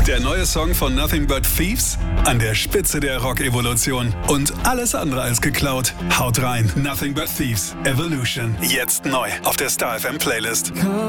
Der neue Song von Nothing But Thieves? An der Spitze der Rock-Evolution. Und alles andere als geklaut. Haut rein, Nothing But Thieves. Evolution. Jetzt neu auf der Star FM Playlist.